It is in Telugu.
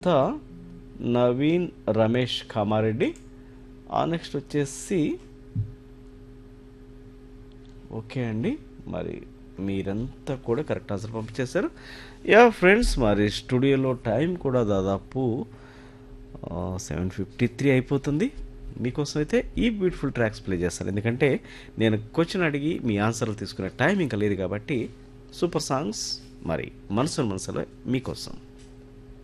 నవీన్ రమేష్ కామారెడ్డి. నెక్స్ట్ వచ్చేసి ఓకే అండి, మరి మీరంతా కూడా కరెక్ట్ ఆన్సర్ పంపించేశారు. యా ఫ్రెండ్స్, మరి స్టూడియోలో టైం కూడా దాదాపు 7:53 అయిపోతుంది. మీకోసం అయితే ఈ బ్యూటిఫుల్ ట్రాక్స్ ప్లే చేస్తాను, ఎందుకంటే నేను క్వశ్చన్ అడిగి మీ ఆన్సర్లు తీసుకునే టైం ఇంకా లేదు కాబట్టి సూపర్ సాంగ్స్ మరి మనసులో మీకోసం.